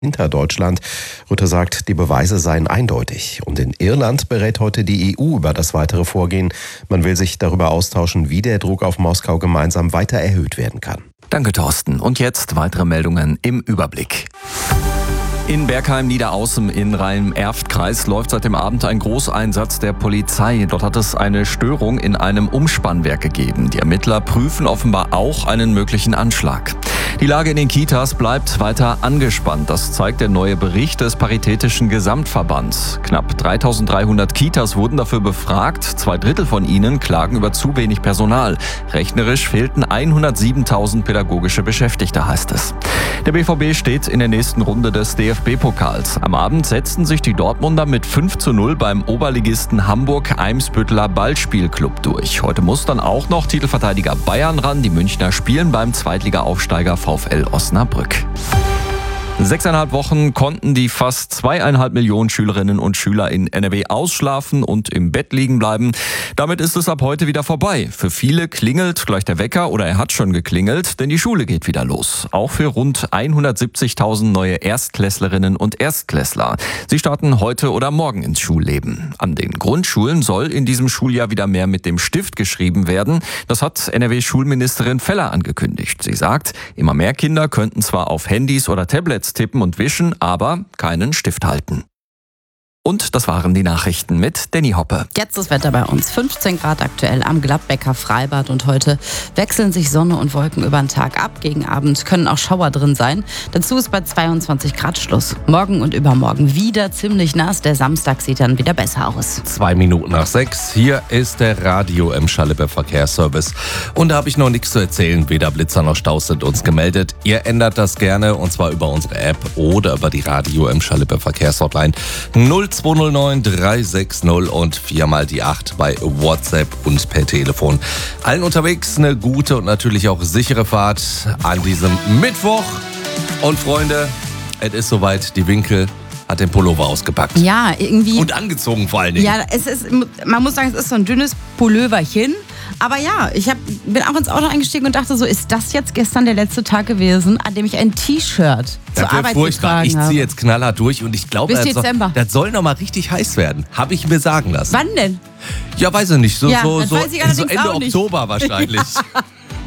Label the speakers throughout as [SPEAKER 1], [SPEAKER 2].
[SPEAKER 1] hinter Deutschland. Rutte sagt, die Beweise seien eindeutig. Und in Irland berät heute die EU über das weitere Vorgehen. Man will sich darüber austauschen, wie der Druck auf Moskau gemeinsam weiter erhöht werden kann.
[SPEAKER 2] Danke, Thorsten. Und jetzt weitere Meldungen im Überblick. In Bergheim-Niederaußem in Rhein-Erft-Kreis läuft seit dem Abend ein Großeinsatz der Polizei. Dort hat es eine Störung in einem Umspannwerk gegeben. Die Ermittler prüfen offenbar auch einen möglichen Anschlag. Die Lage in den Kitas bleibt weiter angespannt. Das zeigt der neue Bericht des Paritätischen Gesamtverbands. Knapp 3.300 Kitas wurden dafür befragt. 2/3 von ihnen klagen über zu wenig Personal. Rechnerisch fehlten 107.000 pädagogische Beschäftigte, heißt es. Der BVB steht in der nächsten Runde des DFB-Pokals. Am Abend setzten sich die Dortmunder mit 5:0 beim Oberligisten Hamburg-Eimsbütteler Ballspielclub durch. Heute muss dann auch noch Titelverteidiger Bayern ran. Die Münchner spielen beim Zweitliga-Aufsteiger VfL Osnabrück. 6,5 Wochen konnten die fast 2,5 Millionen Schülerinnen und Schüler in NRW ausschlafen und im Bett liegen bleiben. Damit ist es ab heute wieder vorbei. Für viele klingelt gleich der Wecker oder er hat schon geklingelt, denn die Schule geht wieder los. Auch für rund 170.000 neue Erstklässlerinnen und Erstklässler. Sie starten heute oder morgen ins Schulleben. An den Grundschulen soll in diesem Schuljahr wieder mehr mit dem Stift geschrieben werden. Das hat NRW-Schulministerin Feller angekündigt. Sie sagt, immer mehr Kinder könnten zwar auf Handys oder Tablets tippen und wischen, aber keinen Stift halten. Und das waren die Nachrichten mit Danny Hoppe.
[SPEAKER 3] Jetzt das Wetter bei uns. 15 Grad aktuell am Gladbecker Freibad und heute wechseln sich Sonne und Wolken über den Tag ab. Gegen Abend können auch Schauer drin sein. Dazu ist bei 22 Grad Schluss. Morgen und übermorgen wieder ziemlich nass. Der Samstag sieht dann wieder besser aus.
[SPEAKER 4] 5:02. Hier ist der Radio Emscher Lippe Verkehrsservice. Und da habe ich noch nichts zu erzählen. Weder Blitzer noch Staus sind uns gemeldet. Ihr ändert das gerne und zwar über unsere App oder über die Radio Emscher Lippe Verkehrshotline 0209 360 und 4x8 bei WhatsApp und per Telefon. Allen unterwegs eine gute und natürlich auch sichere Fahrt an diesem Mittwoch. Und Freunde, es ist soweit, die Winkel hat den Pullover ausgepackt.
[SPEAKER 3] Ja, irgendwie.
[SPEAKER 4] Und angezogen vor allen Dingen.
[SPEAKER 3] Ja, man muss sagen, es ist so ein dünnes Pulloverchen. Aber ja, bin auch ins Auto eingestiegen und dachte so, ist das jetzt gestern der letzte Tag gewesen, an dem ich ein T-Shirt zur Arbeit getragen
[SPEAKER 4] Ich
[SPEAKER 3] habe?
[SPEAKER 4] ziehe jetzt knallhart durch und ich glaube,
[SPEAKER 3] Bis Dezember.
[SPEAKER 4] Das soll noch mal richtig heiß werden. Habe ich mir sagen lassen.
[SPEAKER 3] Wann denn?
[SPEAKER 4] Ja, weiß ich nicht. So
[SPEAKER 3] weiß ich allerdings
[SPEAKER 4] Ende
[SPEAKER 3] auch nicht.
[SPEAKER 4] Oktober wahrscheinlich.
[SPEAKER 3] Ja.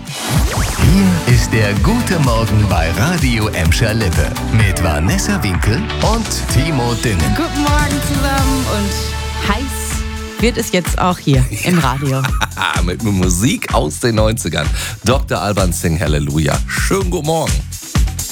[SPEAKER 5] Hier ist der gute Morgen bei Radio Emscher Lippe mit Vanessa Winkel und Timo Dünnen.
[SPEAKER 3] Guten Morgen zusammen und heiß wird es jetzt auch hier im Radio.
[SPEAKER 4] Mit Musik aus den 90ern. Dr. Alban Sing Halleluja. Schönen guten Morgen.